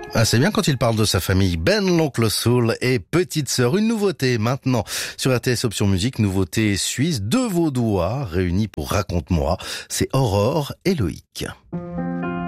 Ah, c'est bien quand il parle de sa famille. Ben l'oncle Soul et petite sœur. Une nouveauté maintenant sur RTS Option Musique, nouveauté suisse. Deux Vaudois réunis pour Raconte-moi. C'est Aurore et Loïc.